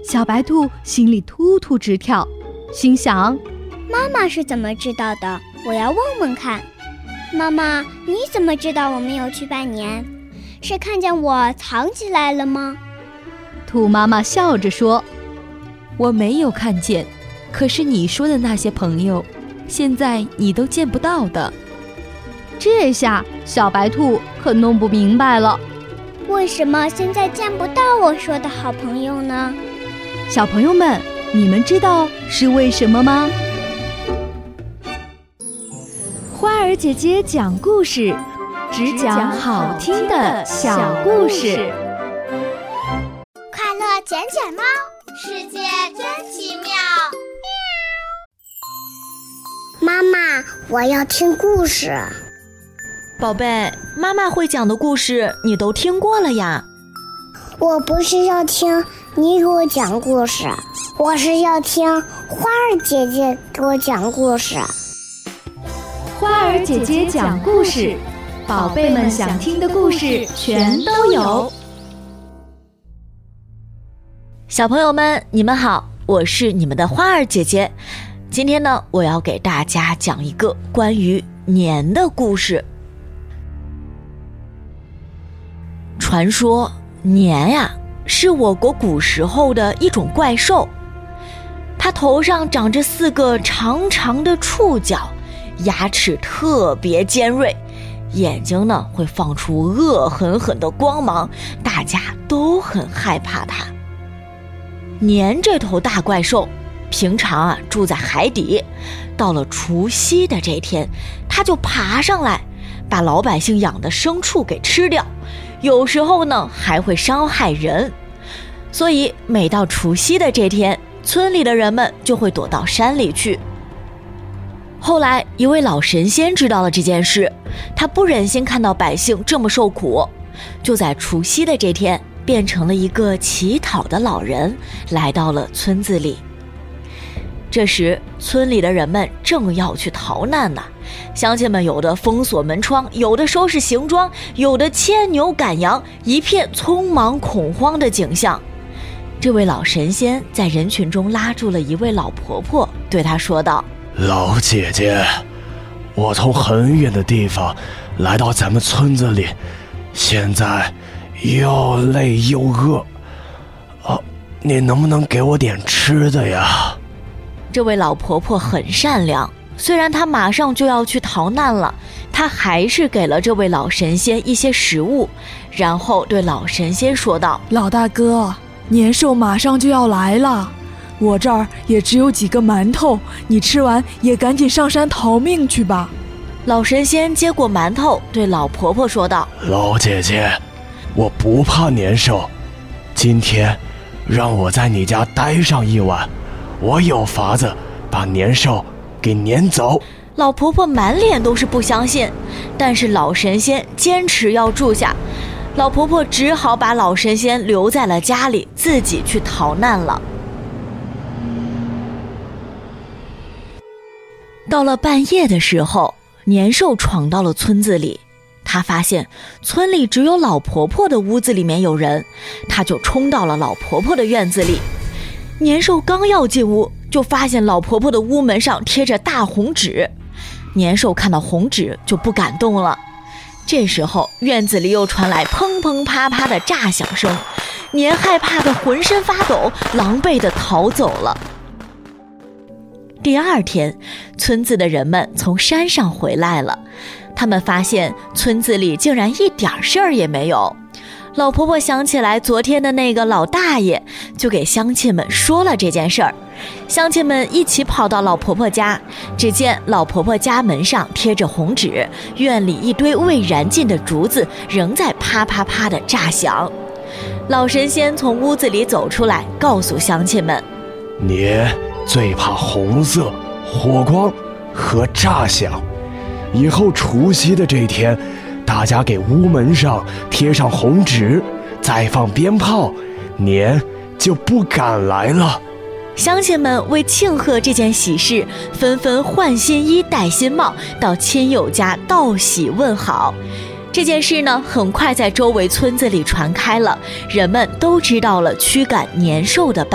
小白兔心里突突直跳，心想： 妈妈是怎么知道的？我要问问看。妈妈，你怎么知道我没有去拜年？是看见我藏起来了吗？ 兔妈妈笑着说： 我没有看见，可是你说的那些朋友，现在你都见不到的。 这下小白兔可弄不明白了， 为什么现在见不到我说的好朋友呢？ 小朋友们，你们知道是为什么吗？花儿姐姐讲故事，只讲好听的小故事。 快乐捡捡猫，世界真奇妙。妈妈，我要听故事。 宝贝，妈妈会讲的故事你都听过了呀。 我不是要听你给我讲故事，我是要听花儿姐姐给我讲故事。 花儿姐姐讲故事，宝贝们想听的故事全都有。 小朋友们，你们好，我是你们的花儿姐姐。今天呢，我要给大家讲一个关于年的故事。传说年呀，是我国古时候的一种怪兽，它头上长着4个长长的触角，牙齿特别尖锐，眼睛呢会放出恶狠狠的光芒，大家都很害怕它。年这头大怪兽平常住在海底，到了除夕的这天，它就爬上来，把老百姓养的牲畜给吃掉，有时候呢还会伤害人。所以每到除夕的这天，村里的人们就会躲到山里去。后来一位老神仙知道了这件事，他不忍心看到百姓这么受苦，就在除夕的这天变成了一个乞讨的老人，来到了村子里。这时村里的人们正要去逃难呢，乡亲们有的封锁门窗，有的收拾行装，有的牵牛赶羊，一片匆忙恐慌的景象。这位老神仙在人群中拉住了一位老婆婆，对她说道： 老姐姐，我从很远的地方来到咱们村子里，现在又累又饿，你能不能给我点吃的呀？ 这位老婆婆很善良，虽然她马上就要去逃难了，她还是给了这位老神仙一些食物，然后对老神仙说道： 老大哥，年兽马上就要来了，我这儿也只有几个馒头，你吃完也赶紧上山逃命去吧。 老神仙接过馒头，对老婆婆说道： 老姐姐，我不怕年兽，今天让我在你家待上一晚，我有法子把年兽给撵走。 老婆婆满脸都是不相信，但是老神仙坚持要住下，老婆婆只好把老神仙留在了家里，自己去逃难了。到了半夜的时候，年兽闯到了村子里，他发现村里只有老婆婆的屋子里面有人，他就冲到了老婆婆的院子里。年兽刚要进屋，就发现老婆婆的屋门上贴着大红纸，年兽看到红纸就不敢动了。这时候院子里又传来砰砰啪啪的炸响声，年害怕的浑身发抖，狼狈的逃走了。第二天，村子的人们从山上回来了，他们发现村子里竟然一点事儿也没有。老婆婆想起来昨天的那个老大爷，就给乡亲们说了这件事儿。乡亲们一起跑到老婆婆家，只见老婆婆家门上贴着红纸，院里一堆未燃尽的竹子仍在啪啪啪的炸响。老神仙从屋子里走出来，告诉乡亲们： 年最怕红色、火光和炸响，以后除夕的这天，大家给屋门上贴上红纸，再放鞭炮，年就不敢来了。 乡亲们为庆贺这件喜事，纷纷换新衣戴新帽，到亲友家道喜问好。这件事呢，很快在周围村子里传开了，人们都知道了驱赶年兽的办法。